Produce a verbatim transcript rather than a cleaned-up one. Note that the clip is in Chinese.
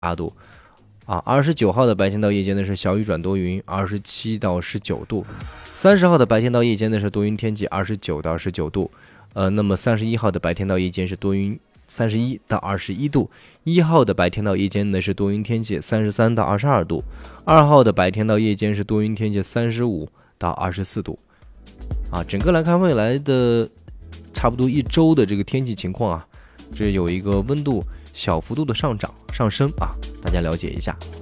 八度。啊，二十九号的白天到夜间呢是小雨转多云，二十七到十九度；三十号的白天到夜间呢是多云天气，二十九到十九度。呃，那么三十一号的白天到夜间是多云，三十一到二十一度；一号的白天到夜间呢是多云天气，三十三到二十二度；二号的白天到夜间是多云天气，三十五到二十四度。啊，整个来看未来的差不多一周的这个天气情况啊，这有一个温度小幅度的上涨上升啊，大家了解一下。